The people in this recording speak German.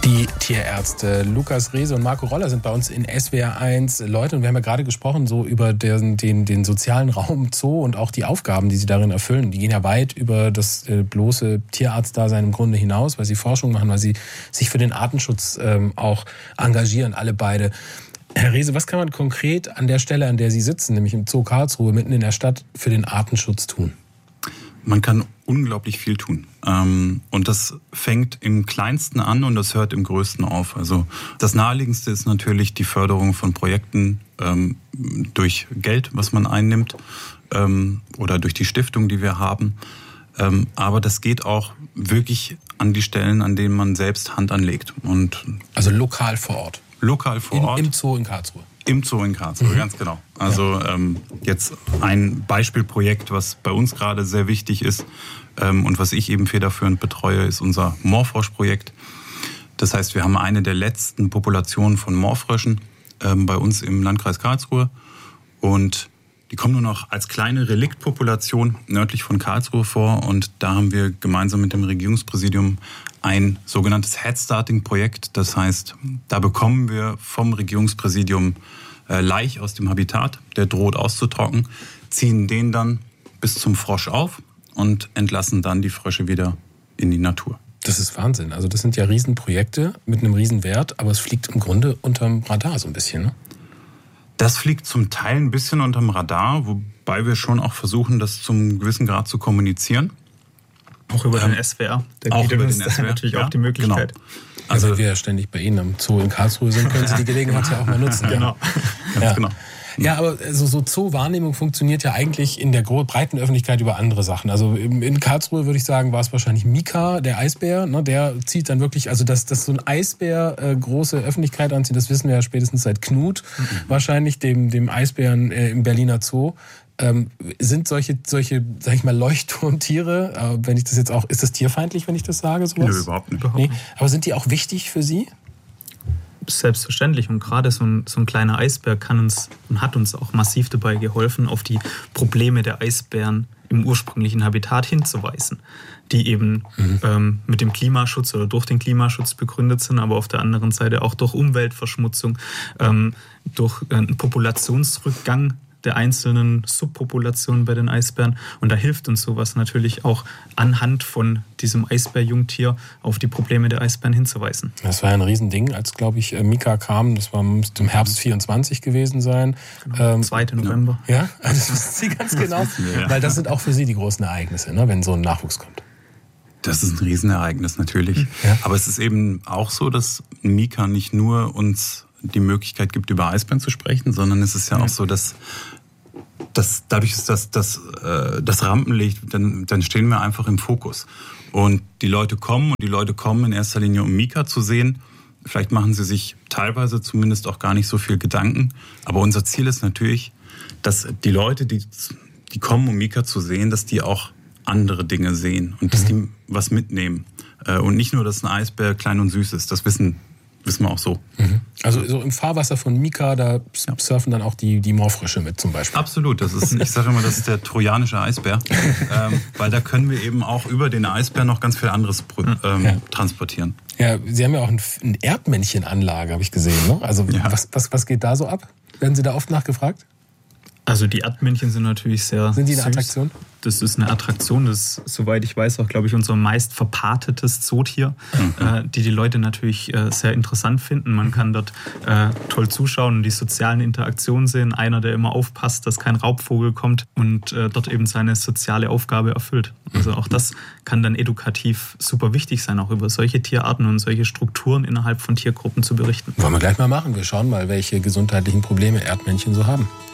Die Tierärzte Lukas Rehse und Marco Roller sind bei uns in SWR1 Leute. Und wir haben ja gerade gesprochen so über den sozialen Raum Zoo und auch die Aufgaben, die sie darin erfüllen. Die gehen ja weit über das bloße Tierarztdasein im Grunde hinaus, weil sie Forschung machen, weil sie sich für den Artenschutz auch engagieren, alle beide. Herr Rehse, was kann man konkret an der Stelle, an der Sie sitzen, nämlich im Zoo Karlsruhe, mitten in der Stadt, für den Artenschutz tun? Man kann unglaublich viel tun. Und das fängt im Kleinsten an und das hört im Größten auf. Also das Naheliegendste ist natürlich die Förderung von Projekten durch Geld, was man einnimmt, oder durch die Stiftung, die wir haben. Aber das geht auch wirklich an die Stellen, an denen man selbst Hand anlegt. Also lokal vor Ort? Lokal vor Ort. Im Zoo in Karlsruhe? Im Zoo in Karlsruhe, ganz genau. Also jetzt ein Beispielprojekt, was bei uns gerade sehr wichtig ist und was ich eben federführend betreue, ist unser Moorfroschprojekt. Das heißt, wir haben eine der letzten Populationen von Moorfröschen bei uns im Landkreis Karlsruhe und die kommen nur noch als kleine Reliktpopulation nördlich von Karlsruhe vor und da haben wir gemeinsam mit dem Regierungspräsidium ein sogenanntes Headstarting-Projekt. Das heißt, da bekommen wir vom Regierungspräsidium Laich aus dem Habitat, der droht auszutrocknen, ziehen den dann bis zum Frosch auf und entlassen dann die Frösche wieder in die Natur. Das ist Wahnsinn. Also das sind ja Riesenprojekte mit einem Riesenwert, aber es fliegt im Grunde unterm Radar so ein bisschen, ne? Das fliegt zum Teil ein bisschen unterm Radar, wobei wir schon auch versuchen, das zum gewissen Grad zu kommunizieren. Auch über den SWR. Auch über den SWR. Natürlich auch die Möglichkeit. Genau. Also wenn wir ja ständig bei Ihnen am Zoo in Karlsruhe sind, können Sie die Gelegenheit ja auch mal nutzen. Genau. Ganz genau. Ja, aber so Zoo-Wahrnehmung funktioniert ja eigentlich in der breiten Öffentlichkeit über andere Sachen. Also in Karlsruhe würde ich sagen, war es wahrscheinlich Mika, der Eisbär. Ne, der zieht dann wirklich, also dass so ein Eisbär große Öffentlichkeit anzieht, das wissen wir ja spätestens seit Knut, wahrscheinlich dem Eisbären im Berliner Zoo. Sind solche, sag ich mal, Leuchtturmtiere, wenn ich das jetzt auch, ist das tierfeindlich, wenn ich das sage, sowas? Nö, überhaupt nicht. Nee. Aber sind die auch wichtig für Sie? Selbstverständlich. Und gerade so ein kleiner Eisbär hat uns auch massiv dabei geholfen, auf die Probleme der Eisbären im ursprünglichen Habitat hinzuweisen, die eben mit dem Klimaschutz oder durch den Klimaschutz begründet sind, aber auf der anderen Seite auch durch Umweltverschmutzung, durch einen Populationsrückgang der einzelnen Subpopulationen bei den Eisbären. Und da hilft uns sowas natürlich auch anhand von diesem Eisbärjungtier auf die Probleme der Eisbären hinzuweisen. Das war ja ein Riesending, als, glaube ich, Mika kam. Das müsste im Herbst 24 gewesen sein. Genau, 2. November. Ja, das wissen Sie ganz genau. Weil das sind auch für Sie die großen Ereignisse, ne, wenn so ein Nachwuchs kommt. Das ist ein Riesenereignis natürlich. Ja. Aber es ist eben auch so, dass Mika nicht nur uns die Möglichkeit gibt, über Eisbären zu sprechen, sondern es ist ja auch so, dass dadurch ist das Rampenlicht, dann stehen wir einfach im Fokus. Und die Leute kommen in erster Linie, um Mika zu sehen. Vielleicht machen sie sich teilweise zumindest auch gar nicht so viel Gedanken. Aber unser Ziel ist natürlich, dass die Leute, die kommen, um Mika zu sehen, dass die auch andere Dinge sehen und dass die was mitnehmen. Und nicht nur, dass ein Eisbär klein und süß ist, das wissen wir auch so. Also so im Fahrwasser von Mika, da surfen dann auch die Moorfrösche mit zum Beispiel. Absolut, ich sage immer, das ist der trojanische Eisbär, weil da können wir eben auch über den Eisbär noch ganz viel anderes transportieren. Ja, Sie haben ja auch eine Erdmännchenanlage, habe ich gesehen, ne? Also was geht da so ab? Werden Sie da oft nachgefragt? Also die Erdmännchen sind natürlich sehr Sind die eine süß. Attraktion? Das ist eine Attraktion, das ist, soweit ich weiß, auch, glaube ich, unser meist verpatetes Zootier, die Leute natürlich sehr interessant finden. Man kann dort toll zuschauen und die sozialen Interaktionen sehen. Einer, der immer aufpasst, dass kein Raubvogel kommt und dort eben seine soziale Aufgabe erfüllt. Also auch das kann dann edukativ super wichtig sein, auch über solche Tierarten und solche Strukturen innerhalb von Tiergruppen zu berichten. Wollen wir gleich mal machen. Wir schauen mal, welche gesundheitlichen Probleme Erdmännchen so haben.